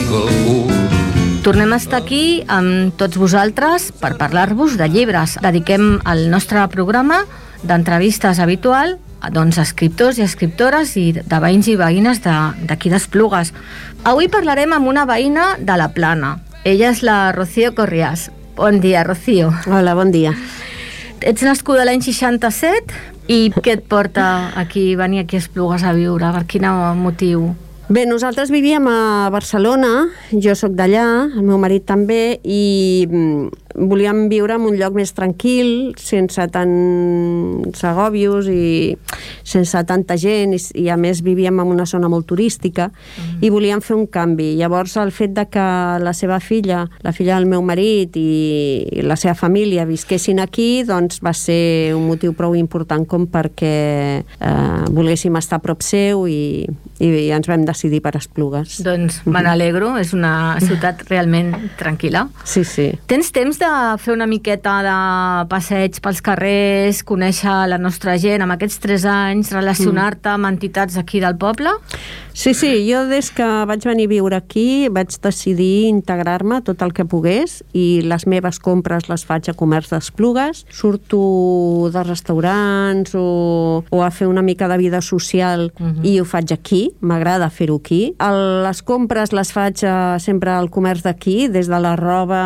traigo el cul. Tornem a estar aquí amb tots vosaltres per parlar-vos de llibres. Dediquem el nostre programa d'entrevistes habitual doncs, a escriptors i escriptores i de veïns i veïnes d'aquí d'Esplugues. Avui parlarem amb una veïna de la Plana. Ella és la Rocío Corriàs. Bon dia, Rocío. Hola, bon dia. Ets nascuda l'any 67 i què et porta aquí, venir aquí a Esplugues a viure? Per quin motiu? Bé, nosaltres vivíem a Barcelona, jo sóc d'allà, el meu marit també, i volíem viure en un lloc més tranquil, sense tants agòbios i sense tanta gent, i a més vivíem en una zona molt turística, i volíem fer un canvi. Llavors, el fet de que la seva filla, la filla del meu marit i la seva família visquessin aquí, doncs va ser un motiu prou important com perquè volguéssim estar a prop seu i ens vam decidir per Esplugues. Doncs me n'alegro, és una ciutat realment tranquil·la. Sí, sí. Tens temps de fer una miqueta de passeig pels carrers, conèixer la nostra gent amb aquests 3 anys, relacionar-te amb entitats aquí del poble? Sí, sí, jo des que vaig venir a viure aquí vaig decidir integrar-me tot el que pogués i les meves compres les faig a comerç d'Esplugues. Surto de restaurants o a fer una mica de vida social i ho faig aquí, m'agrada fer-ho aquí. Les compres les faig sempre al comerç d'aquí, des de la roba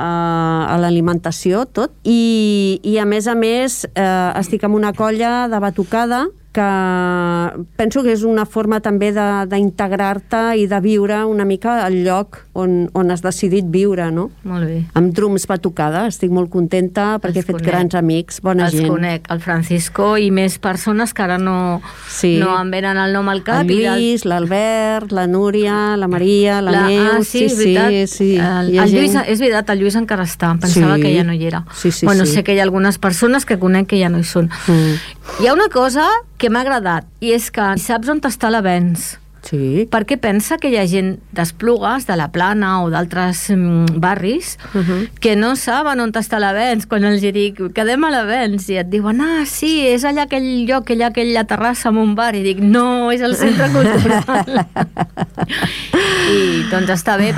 a l'alimentació, tot. I a més, estic en una colla de batucada que penso que és una forma també d'integrar-te i de viure una mica al lloc on has decidit viure, no? Molt bé. Amb Drums Batucada, estic molt contenta perquè he fet grans amics, bona gent. Els conec, el Francisco i més persones que ara no em venen el nom al cap. El Lluís, l'Albert, la Núria, la Maria, la Neus... Sí, és veritat. El Lluís, és veritat, el Lluís encara està, pensava que ja no hi era. Bueno, sé que hi ha algunes persones que conec que ja no hi són. Hi ha una cosa que m'ha agradat, i és que saps on està l'Avenç. Sí. Perquè pensa que hi ha gent d'Esplugues, de la Plana o d'altres barris que no saben on està l'Avenç. Quan els dic, quedem a l'Avenç, i et diuen, sí, és allà aquell lloc, allà aquella terrassa amb un bar, i dic, no, és el centre cultural. I doncs està bé,